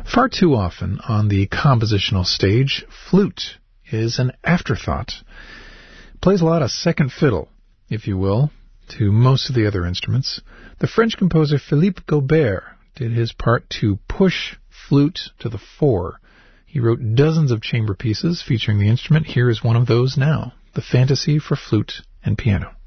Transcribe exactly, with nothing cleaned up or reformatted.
Far too often on the compositional stage, flute is an afterthought. It plays a lot of second fiddle, if you will, to most of the other instruments. The French composer Philippe Gaubert did his part to push flute to the fore. He wrote dozens of chamber pieces featuring the instrument. Here is one of those now, the Fantasy for Flute and Piano.